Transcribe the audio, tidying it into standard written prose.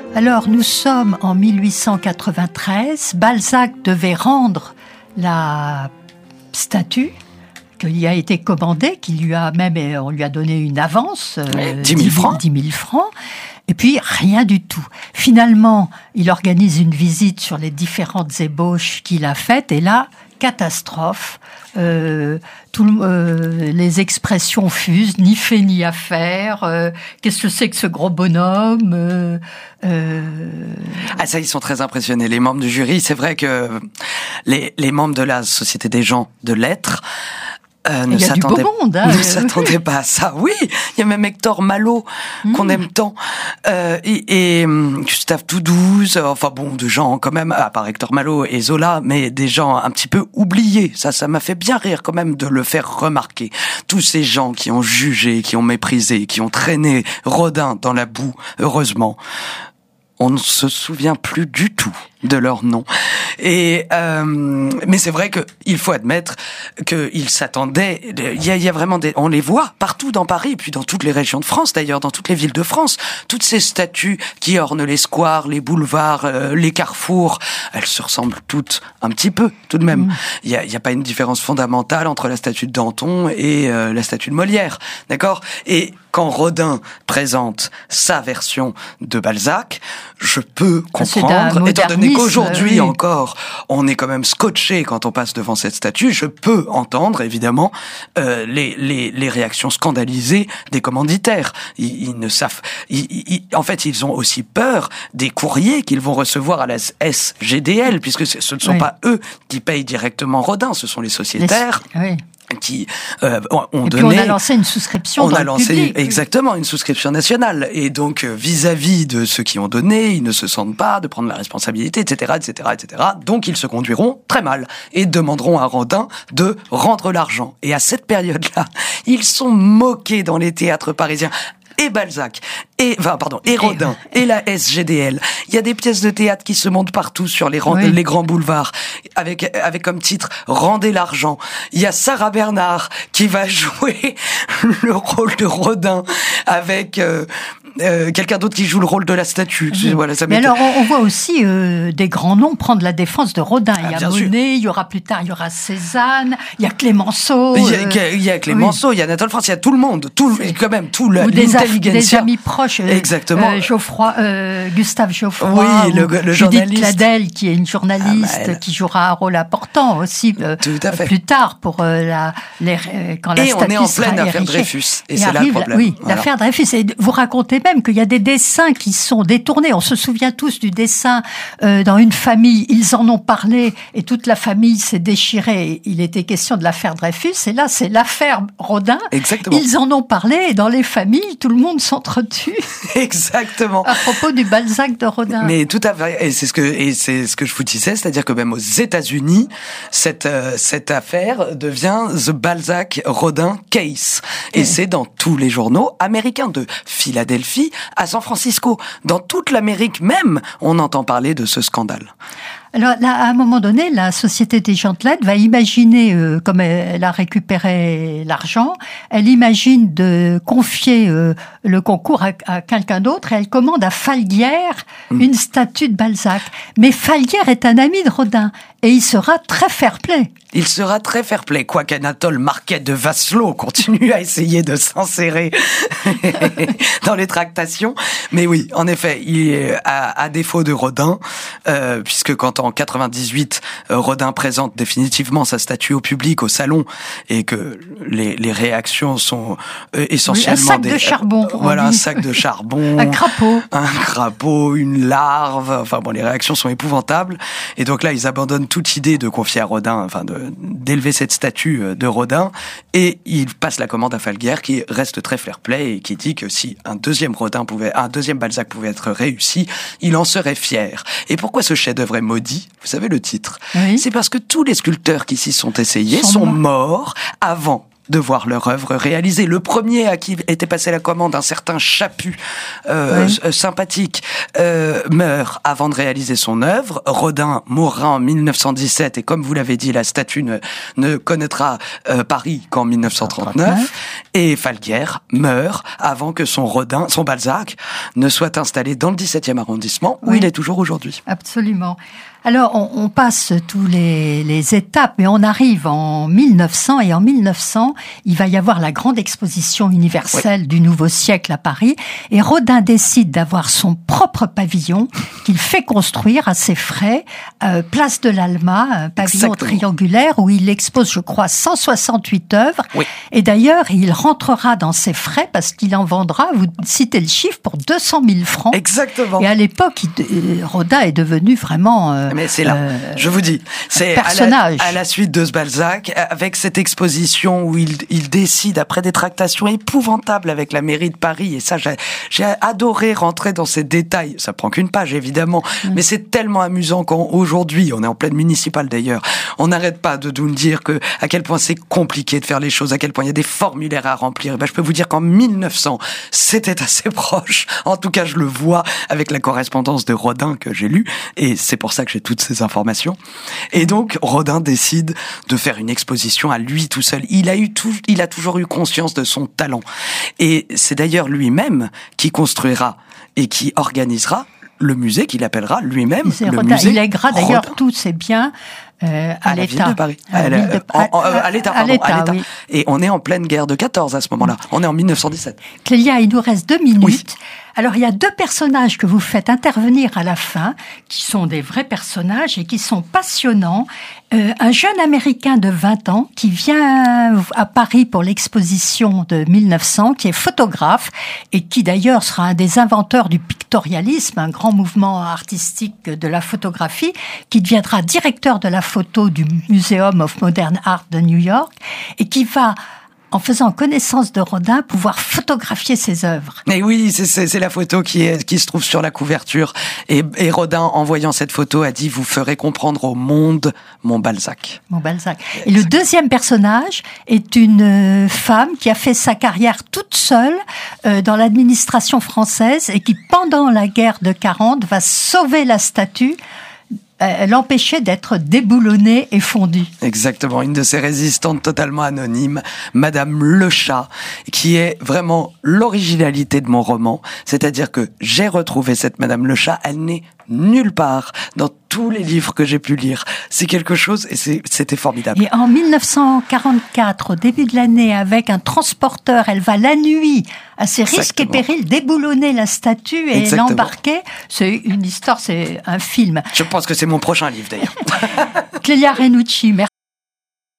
Alors, nous sommes en 1893. Balzac devait rendre la statue qui lui a été commandée, on lui a donné une avance, 10 000 francs. 10 000 francs. Et puis, rien du tout. Finalement, il organise une visite sur les différentes ébauches qu'il a faites. Et là, catastrophe. Les expressions fusent, ni fait ni à faire. Qu'est-ce que c'est que ce gros bonhomme Ah ça, ils sont très impressionnés, les membres du jury. C'est vrai que les membres de la Société des gens de lettres ne s'attendaient pas à ça. Oui, il y a même Hector Malot qu'on aime tant, et Gustave Doudouze, enfin bon, de gens quand même, à part Hector Malot et Zola, mais des gens un petit peu oubliés. Ça m'a fait bien rire quand même de le faire remarquer. Tous ces gens qui ont jugé, qui ont méprisé, qui ont traîné Rodin dans la boue, heureusement, on ne se souvient plus du tout de leur nom. Et mais c'est vrai que il faut admettre qu'ils s'attendaient. Il y a vraiment on les voit partout dans Paris, et puis dans toutes les régions de France, d'ailleurs, dans toutes les villes de France. Toutes ces statues qui ornent les squares, les boulevards, les carrefours, elles se ressemblent toutes un petit peu, tout de même. Il y a pas une différence fondamentale entre la statue de Danton et la statue de Molière, d'accord ? Et quand Rodin présente sa version de Balzac, je peux comprendre, étant donné qu'aujourd'hui encore, on est quand même scotché quand on passe devant cette statue, je peux entendre, évidemment, les réactions scandalisées des commanditaires. Ils ne savent... en fait, ils ont aussi peur des courriers qu'ils vont recevoir à la SGDL, puisque ce ne sont pas eux qui payent directement Rodin, ce sont les sociétaires. Qui ont donné. Puis on a lancé une souscription. Exactement une souscription nationale, et donc vis-à-vis de ceux qui ont donné, ils ne se sentent pas de prendre la responsabilité, etc., etc., etc. Donc ils se conduiront très mal et demanderont à Rodin de rendre l'argent. Et à cette période-là, ils sont moqués dans les théâtres parisiens. Et Balzac, et Rodin, et la SGDL. Il y a des pièces de théâtre qui se montent partout sur les grands boulevards, avec comme titre « Rendez l'argent ». Il y a Sarah Bernard qui va jouer le rôle de Rodin avec quelqu'un d'autre qui joue le rôle de la statue. Voilà, mais alors, on voit aussi des grands noms prendre la défense de Rodin. Il y a Monet, il y aura Cézanne, il y a Clémenceau. Il y a Clémenceau, il y a Anatole France, il y a tout le monde, des amis proches. Exactement. Gustave Geoffroy, le Judith journaliste. Cladel, qui est une journaliste qui jouera un rôle important aussi plus tard pour quand la statue on est en pleine sera affaire érigée. Dreyfus, et c'est là le problème. Oui, l'affaire Dreyfus. Et vous racontez même qu'il y a des dessins qui sont détournés. On se souvient tous du dessin dans une famille. Ils en ont parlé et toute la famille s'est déchirée. Il était question de l'affaire Dreyfus, et là c'est l'affaire Rodin. Exactement. Ils en ont parlé, et dans les familles, tout le monde s'entretue. Exactement. À propos du Balzac de Rodin. Mais tout à fait. Et c'est ce que je vous disais, c'est-à-dire que même aux États-Unis, cette affaire devient The Balzac Rodin Case. Et c'est dans tous les journaux américains, de Philadelphie à San Francisco. Dans toute l'Amérique même, on entend parler de ce scandale. Alors là, à un moment donné, la Société des gens de lettres va imaginer, comme elle a récupéré l'argent, elle imagine de confier le concours à quelqu'un d'autre, et elle commande à Falguière une statue de Balzac. Mais Falguière est un ami de Rodin, et il sera très fair-play. Il sera très fair-play, quoiqu'Anatole Marquet de Vasselot continue à essayer de s'insérer dans les tractations. Mais oui, en effet, il est à défaut de Rodin, puisque quand en 98, Rodin présente définitivement sa statue au public, au salon, et que les réactions sont essentiellement un sac de charbon. Voilà, un sac de charbon. Un crapaud, une larve. Enfin bon, les réactions sont épouvantables. Et donc là, ils abandonnent toute idée de confier à Rodin, d'élever cette statue de Rodin, et ils passent la commande à Falguière, qui reste très fair-play et qui dit que si un deuxième Balzac pouvait être réussi, il en serait fier. Et pourquoi ce chef-d'œuvre est maudit? Vous savez le titre? Oui. C'est parce que tous les sculpteurs qui s'y sont essayés sont morts avant de voir leur œuvre réalisée. Le premier à qui était passé la commande, un certain Chaput, sympathique, meurt avant de réaliser son œuvre. Rodin mourra en 1917 et comme vous l'avez dit, la statue ne connaîtra Paris qu'en 1939. Et Falguière meurt avant que son Balzac ne soit installé dans le 17e arrondissement où il est toujours aujourd'hui. Absolument. Alors, on passe tous les étapes, mais on arrive en 1900, et en 1900, il va y avoir la grande exposition universelle du Nouveau siècle à Paris, et Rodin décide d'avoir son propre pavillon qu'il fait construire à ses frais, place de l'Alma, un pavillon triangulaire où il expose, je crois, 168 œuvres, et d'ailleurs, il rentrera dans ses frais parce qu'il en vendra, vous citez le chiffre, pour 200 000 francs. Exactement. Et à l'époque, Rodin est devenu vraiment... mais c'est là, je vous dis, c'est à la suite de ce Balzac, avec cette exposition où il décide, après des tractations épouvantables avec la mairie de Paris, et ça, j'ai adoré rentrer dans ces détails. Ça prend qu'une page, évidemment, mais c'est tellement amusant qu'aujourd'hui, on est en pleine municipale d'ailleurs, on n'arrête pas de nous dire à quel point c'est compliqué de faire les choses, à quel point il y a des formulaires à remplir. Et ben, je peux vous dire qu'en 1900, c'était assez proche. En tout cas, je le vois avec la correspondance de Rodin que j'ai lue, et c'est pour ça que j'ai toutes ces informations. Et donc, Rodin décide de faire une exposition à lui tout seul. Il a toujours eu conscience de son talent. Et c'est d'ailleurs lui-même qui construira et qui organisera le musée qu'il appellera lui-même le musée. Il lèguera d'ailleurs tous ses biens à l'État. Ville de Paris. À l'État. Oui. Et on est en pleine guerre de 14 à ce moment-là. On est en 1917. Clélia, il nous reste 2 minutes. Oui. Alors, il y a 2 personnages que vous faites intervenir à la fin, qui sont des vrais personnages et qui sont passionnants. Un jeune Américain de 20 ans qui vient à Paris pour l'exposition de 1900, qui est photographe et qui d'ailleurs sera un des inventeurs du pictorialisme, un grand mouvement artistique de la photographie, qui deviendra directeur de la photo du Museum of Modern Art de New York et qui va, en faisant connaissance de Rodin, pouvoir photographier ses œuvres. Mais oui, c'est la photo qui se trouve sur la couverture. Et Rodin, en voyant cette photo, a dit « Vous ferez comprendre au monde mon Balzac ». Mon Balzac. Et le deuxième personnage est une femme qui a fait sa carrière toute seule dans l'administration française et qui, pendant la guerre de 40, va sauver la statue, l'empêchait d'être déboulonnée et fondue. Exactement, une de ces résistantes totalement anonymes, Madame Le Chat, qui est vraiment l'originalité de mon roman. C'est-à-dire que j'ai retrouvé cette Madame Le Chat, elle n'est nulle part dans tous les livres que j'ai pu lire. C'est quelque chose et c'était formidable. Et en 1944, au début de l'année, avec un transporteur, elle va la nuit, à ses risques et périls, déboulonner la statue et l'embarquer. C'est une histoire, c'est un film. Je pense que c'est mon prochain livre d'ailleurs. Clélia Renucci, merci.